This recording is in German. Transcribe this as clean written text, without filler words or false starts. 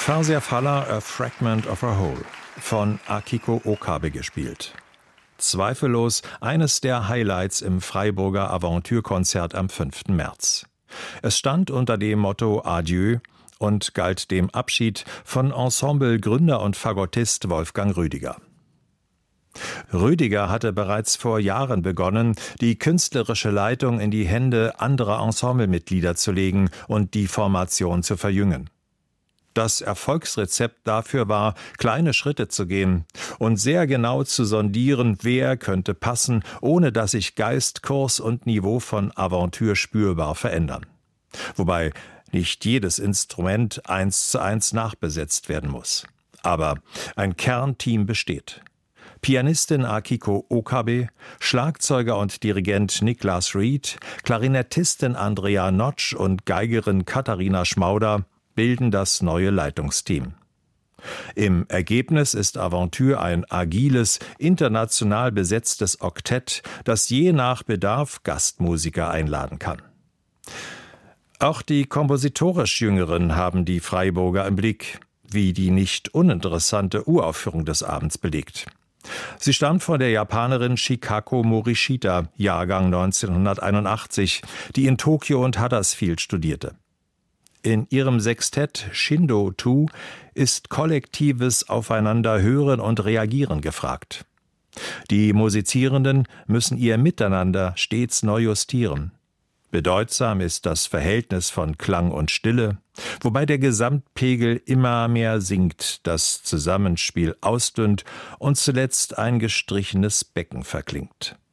Farsia Faller, A Fragment of a Whole, von Akiko Okabe gespielt. Zweifellos eines der Highlights im Freiburger Aventürkonzert am 5. März. Es stand unter dem Motto Adieu und galt dem Abschied von Ensemble-Gründer und Fagottist Wolfgang Rüdiger. Rüdiger hatte bereits vor Jahren begonnen, die künstlerische Leitung in die Hände anderer Ensemblemitglieder zu legen und die Formation zu verjüngen. Das Erfolgsrezept dafür war, kleine Schritte zu gehen und sehr genau zu sondieren, wer könnte passen, ohne dass sich Geist, Kurs und Niveau von Aventür spürbar verändern. Wobei nicht jedes Instrument 1:1 nachbesetzt werden muss. Aber ein Kernteam besteht. Pianistin Akiko Okabe, Schlagzeuger und Dirigent Niklas Reed, Klarinettistin Andrea Notsch und Geigerin Katharina Schmauder bilden das neue Leitungsteam. Im Ergebnis ist Aventür ein agiles, international besetztes Oktett, das je nach Bedarf Gastmusiker einladen kann. Auch die kompositorisch Jüngeren haben die Freiburger im Blick, wie die nicht uninteressante Uraufführung des Abends belegt. Sie stammt von der Japanerin Chikako Morishita, Jahrgang 1981, die in Tokio und Huddersfield studierte. In ihrem Sextett Shindo 2 ist kollektives Aufeinanderhören und Reagieren gefragt. Die Musizierenden müssen ihr Miteinander stets neu justieren. Bedeutsam ist das Verhältnis von Klang und Stille, wobei der Gesamtpegel immer mehr sinkt, das Zusammenspiel ausdünnt und zuletzt ein gestrichenes Becken verklingt.